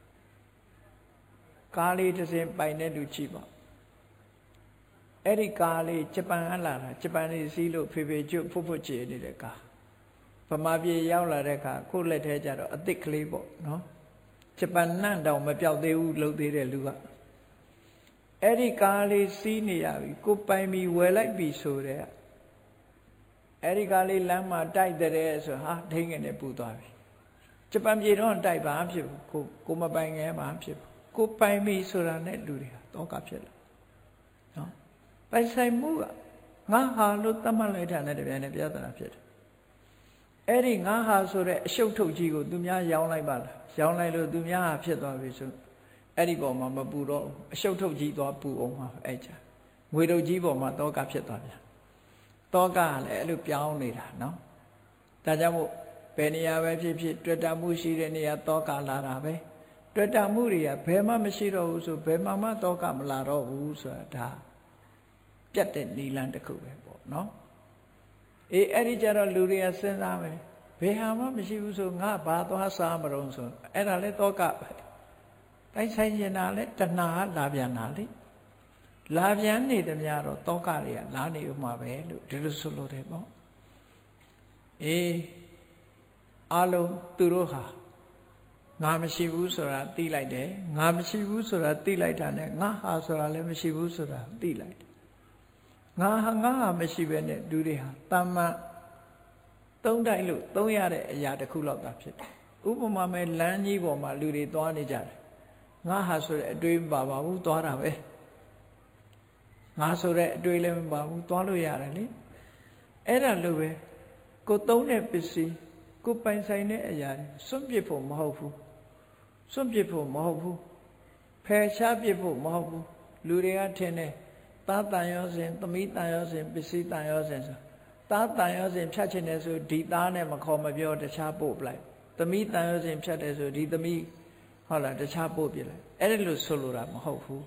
ကားလေးတစ်စင်းပိုင်တဲ့လူကြည့်ပါအဲ့ဒီကားလေးဂျပန်ကလာတာဂျပန်လေးစီးလို့ဖေဖေကျွတ်ဖွတ်ဖွတ်ကြည့်နေတဲ့ကားဗမာပြည်ရောက်လာတဲ့အခါကိုယ့်လက်ထဲကျတော့အစ်စ်ကလေးပေါ့နော်ဂျပန်နန့်တောင်မပြောက်သေးဘူးလှုပ်သေးတဲ့လူကအဲ့ဒီကားလေးစီးနေရပြီကိုပိုင်ပြီးဝယ်လိုက်ပြီဆိုတဲ့အဲ့ဒီကားလေးလမ်းမှာတိုက်တဲ့ဆိုဟာဒိန်းငယ်နဲ့ပူသွားပြီဂျပန်ပြည်တော့တိုက်ပါဖြစ်ဘူးကိုကိုမပိုင်ငယ်မှာဖြစ်ဘူးကိုပိုင်ပြီဆိုတာနဲ့လူတွေဟာတောကဖြစ်လာနော်ပိုင်ဆိုင်မှုကငါဟာလို့သတ်မှတ်လိုက်တာနဲ့တပြိုင်နက်ပြဿနာဖြစ်တယ်အဲ့ဒီငါဟာဆိုတဲ့အရှုပ်ထုတ်ကြီးကိုသူများရောင်းလိုက်ပါလားရောင်းလိုက်လို့သူများဟာဖြစ်သွားပြီဆိုအဲ့ဒီပေါ်မှာမပူတော့အရှုပ်ထုတ်ကြီးသွားပူအောင်ပါအဲ့ကြငွေတုပ်ကြီးပေါ်မှာတောကဖြစ်သွားပြန်တောကကလည်းအဲ့လိုပြောင်းနေတာနော်ဒါကြောင့်မို့ဘယ်နေရာပဲဖြစ်ဖြစ်တွေ့တာမှုရှိတဲ့နေရာတောကလာတာပဲတွေ့တာမှုတွေကဘယ်မှမရှိတော့ဘူးဆိုဘယ်မှမတောကမလာတော့ဘူးဆိုတာဒါပြတ်တဲ့နီလန်တစ်ခုပဲပေါ့နော်အေးအဲ့ဒီကြတော့လူတွေကစဉ်းစားမယ်ဘယ်ဟာမှမရှိဘူးဆိုငါဘာသွားစားမလို့ဆိုအဲ့ဒါလဲတောကပဲတိုက်ဆိုင်နေတာလဲတဏှာလာပြန်တာလေလာပြန်နေတယ်များတော့တောကတွေကလာနေဥမှာပဲလို့ဒီလိုဆိုလို့တယ်ပေါ့အေးအလုံးသူတို့ဟာငါမရှိဘူးဆိုတာသိလိုက်တယ်ငါမရှိဘူးဆိုတာသိလိုက်တာနဲ့ငါဟာဆိုတာလည်းမရှိဘူးဆိုတာသိလိုက်တယ်ငါဟာငါဟာမရှိပဲနဲ့လူတွေဟာတမ္မာသုံးတိုက်လို့သုံးရတဲ့အရာတစ်ခုလောက်သာဖြစ်တယ်ဥပမာမဲ့လမ်းကြီးပေါ်မှာလူတွေသွားနေကြတယ်ငါဟာဆိုတဲ့အတွေးမပါပါဘူးသွားတာပဲငါဆိုတဲ့အတွေးလည်းမပါဘူးသွားလို့ရတယ်လေအဲ့ဒါလိုပဲကိုသုံးတဲ့ပစ္စည်းကိုပိုင်ဆိုင်တဲ့အရာစွန့်ပစ်ဖို့မဟုတ်ဘူးစွန့်ပစ်ဖို့မဟုတ်ဘူးဖယ်ရှားပစ်ဖို့မဟုတ်ဘူးလူတွေကထင်တယ်သားတန်ရောစဉ်သမီးတန်ရောစဉ်ပစ္စည်းတန်ရောစဉ်ဆိုသားတန်ရောစဉ်ဖြတ်ချင်တယ်ဆိုဒီသားနဲ့မခေါ်မပြောတခြားပို့ပလိုက်သမီးတန်ရောစဉ်ဖြတ်တယ်ဆိုဒီသမီးဟုတ်လားတခြားပို့ပြလိုက်အဲ့ဒါလို့ဆိုလိုတာမဟုတ်ဘူး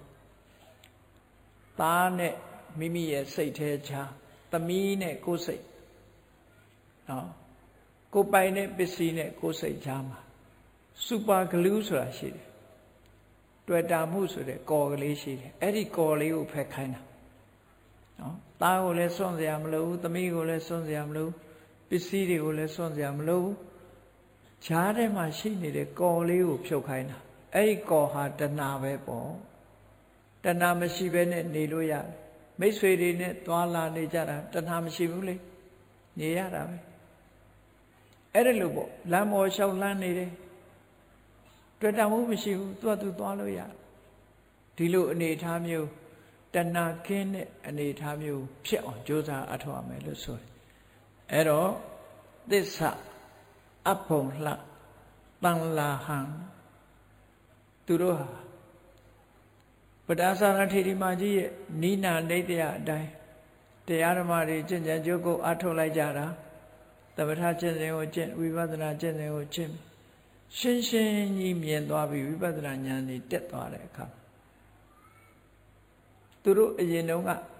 သားနဲ့မိမိရဲ့စိတ်ထဲချာသမီးနဲ့ကိုယ်စိတ်နော်ကိုပိုင်တဲ့ပစ္စည်းနဲ့ကိုယ်စိတ်ချာမှာစူပါဂလူးဆိုတာရှိတယ်တွေ့တာမှုဆိုတဲ့ကော်ကလေးရှိတယ်အဲ့ဒီကော်လေးကိုဖက်ခိုင်းတာနော်သားကိုလည်းစွန့်စရာမလိုဘူးသမီးကိုလည်းစွန့်စရာမလိုပစ္စည်းတွေကိုလည်းစွန့်စရာမလိုဘူးဈာထဲမှာရှိနေတဲ့ကော်လေးကိုဖြုတ်ခိုင်းတာအဲ့ဒီကော်ဟာတဏှာပဲပေါ့တဏှာမရှိဘဲနဲ့နေလို့ရတယ်မိတ်ဆွေတွေနဲ့သွားလာနေကြတာတဏှာမရှိဘူးလေနေရတာပဲအဲ့ဒါလို့ပေါ့လမ်းပေါ်လျှောက်လမ်းနေတယ်တွေ့တာမှုမရှိဘူးသူကသူသွားလို့ရတယ်ဒီလိုအနေထားမျိုးတဏှာကင်းတဲ့အနေထားမျိုးဖြစ်အောင်ကြိုးစားအထောက်အမယ်လို့ဆိုတယ်အဲ့တော့သစ္စာအဖုံလှတန်လာဟံသူတို့ဟာပဒါသရထေရီမကြီးရဲ့နိနာနေတရားအတိုင်းတရားဓမ္မတွေကျင့်ကြံကြိုးကိုအထောက်လိုက်ကြတာသမထကျင့်စဉ်ကိုကျင့်ဝိပဿနာကျင့်စဉ်ကိုကျင့်ရှင်းရှင်းကြီးမြင်သွားပြီးဝိပဿနာဉာဏ်ကြီးတက်သွားတဲ့အခါသူတို့အရင်တုန်းက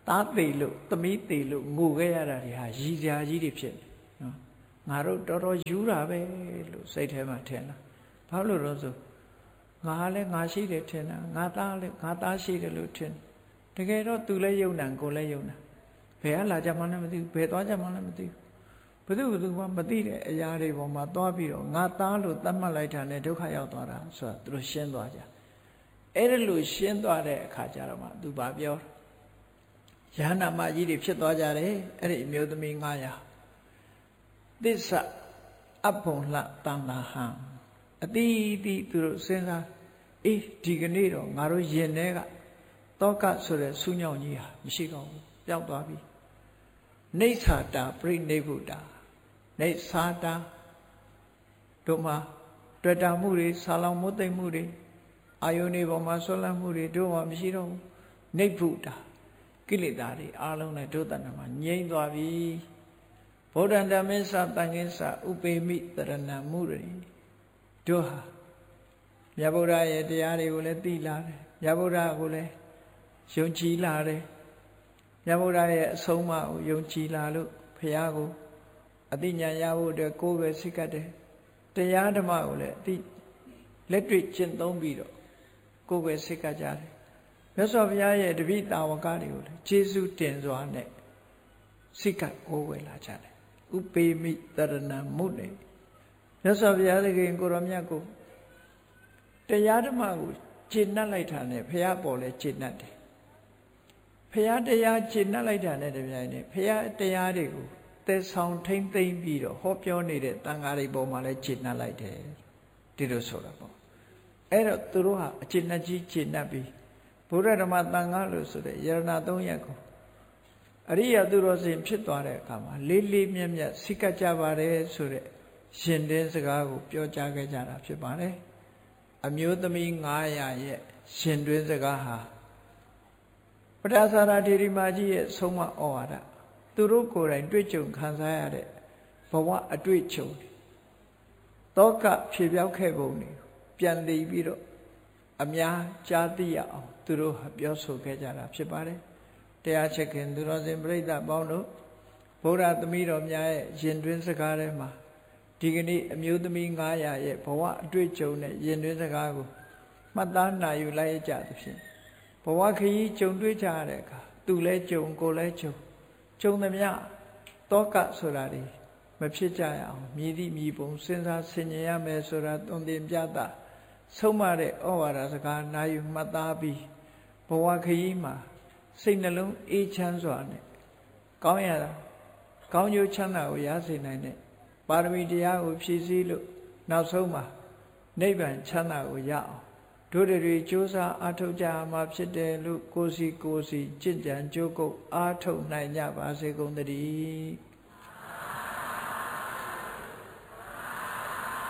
သားသေးလို့သမီးသေးလို့ငိုခဲ့ရတာတွေဟာရည်စရာကြီးတွေဖြစ်နေနော်ငါတို့တော်တော်ယူတာပဲလို့စိတ်ထဲမှာထင်တာဘာလို့လို့ဆိုငါလည်းငါရှိတယ်ထင်တာငါသားလည်းငါသားရှိတယ်လို့ထင်တကယ်တော့သူလည်းယုံတယ်ကိုယ်လည်းယုံတယ်ဘယ်ကလာကြမှလည်းမသိဘူးဘယ်သွားကြမှလည်းမသိဘူးဘယ်သူဘယ်သူမှမသိတဲ့အရာတွေပေါ်မှာသွားပြီးတော့ငါသားလို့သတ်မှတ်လိုက်တာနဲ့ဒုက္ခရောက်သွားတာဆိုတာသူတို့ရှင်းသွားကြအဲ့ဒါလို့ရှင်းသွားတဲ့အခါကျတော့မှသူဘာပြောယဟနာမကြီးတွေဖြစ်သွားကြတယ်အဲ့ဒီအမျိုးသမီး၅ရာသစ္စာအဘုံလှတန်လာဟံအတိအတိသူတို့စဉ်းစားအေးဒီကနေ့တော့ငါတို့ယင်ထဲကတောကဆိုတဲ့ဆူးညောင်ကြီးဟာမရှိတော့ဘူးပျောက်သွားပြီနေသာတာပြိနေဗုဒ္ဓနေသာတာတို့မှာတွေ့တာမှုတွေဆာလောင်မုတ်သိမ့်မှုတွေအာယုန်တွေပေါ်မှာဆွလန်းမှုတွေတို့မှမရှိတော့ဘူးနေဗုဒ္ဓကိလေသာတွေအားလုံးနဲ့တို့တဏ္ဍာမှာငြိမ့်သွားပြီဗုဒ္ဓံဓမ္မစ္ဆတန်ခင်းစဥပေမိတရဏံမှုတွေတို့ဟာမြတ်ဗုဒ္ဓရဲ့တရားတွေကိုလည်းသိလာတယ်မြတ်ဗုဒ္ဓကိုလည်းယုံကြည်လာတယ်မြတ်ဗုဒ္ဓရဲ့အဆုံးအမကိုယုံကြည်လာလို့ဘုရားကိုအသိဉာဏ်ရဖို့အတွက်ကိုယ်ပဲစိတ်ကတ်တယ်တရားဓမ္မကိုလည်းအသိလက်တွေ့ကျင့်သုံးပြီးတော့ကိုယ်ပဲစိတ်ကတ်ကြတယ်မြတ်စွာဘုရားရဲ့တပည့်တာဝကတွေကိုလည်းကျေးဇူးတင်စွာနဲ့စိတ်ကတ်ကိုယ်ဝယ်လာကြတယ်ဥပေမိတရဏံမှုနေမြတ်စွာဘုရားသခင်ကိုရောမြတ်ကိုတရားဓမ္မကိုကျင့်နှံ့လိုက်တာနဲ့ဘုရားပေါ်လဲကျင့်နှံ့တယ်ဘုရားတရားကျင့်နှံ့လိုက်တာနဲ့တပြိုင်နက်ဘုရားတရားတွေကိုသယ်ဆောင်ထိမ့်သိမ့်ပြီးတော့ဟောပြောနေတဲ့တန်ဃာတွေပေါ်မှာလဲကျင့်နှံ့လိုက်တယ်ဒီလိုဆိုတာပေါ့အဲ့တော့သူတို့ဟာအကျင့်နှံ့ကြီးကျင့်နှံ့ပြီးဘုရားဓမ္မတန်ဃာလို့ဆိုတဲ့ယရဏသုံးရပ်ကိုအရိယသူတော်စင်ဖြစ်သွားတဲ့အခါမှာလေးလေးမြတ်မြတ်စိတ်ကကြပါတယ်ဆိုတဲ့ရှင်တင်းစကားကိုပြောကြားခဲ့ကြတာဖြစ်ပါတယ်အမျိုးသမီး၅ရာရဲ့ရှင်တွင်းစကားဟာပဋ္ဌာသရာထေရီမကြီးရဲ့ဆုံးမဩဝါဒသူတို့ကိုယ်တိုင်တွေ့ကြုံခံစားရတဲ့ဘဝအတွေ့အကြုံတောကဖြေပြောက်ခဲ့ပုံတွေပြန်လည်ပြီးတော့အများကြားသိရအောင်သူတို့ဟာပြောဆိုခဲ့ကြတာဖြစ်ပါတယ်တရားချက်ခင်သူတော်စင်ပြိဿပေါင်းတို့ဗုဒ္ဓသမီးတော်များရဲ့ယင်တွင်းစကားထဲမှာဒီကနေ့အမျိုးသမီး၅ရာရဲ့ဘဝအတွေ့အကြုံနဲ့ယင်တွင်းစကားကိုမှတ်သားနိုင်ယူလိုက်ကြသဖြင့်ဘဝခရီးကြုံတွေ့ကြရတဲ့အခါသူလဲကြုံကိုလဲကြုံကြုံသမျှတောကဆိုတာတွေမဖြစ်ကြရအောင်မြည်သည့်မြည်ပုံစဉ်းစားဆင်ခြင်ရမယ်ဆိုတာသွန်သင်ပြတာဆုံးမတဲ့ဩဝါဒစကားနာယူမှတ်သားပြီးဘဝခရီးမှာစိတ်နှလုံးအေးချမ်းစွာနဲ့ကောင်းရတာကောင်းကျိုးချမ်းသာကိုရစေနိုင်တဲ့ပါရမီတရားကိုဖြည့်ဆည်းလို့နောက်ဆုံးမှာနိဗ္ဗာန်ချမ်းသာကိုရအောင်တို့တွေကြိုးစားအားထုတ်ကြမှာဖြစ်တယ်လို့ကိုယ်စီကိုယ်စီကြင်ကြံကြိုးကုပ်အားထုတ်နိုင်ကြပါစေကုန်သတည်း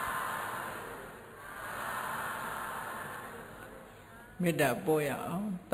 မေတ္တာပို့ရအောင်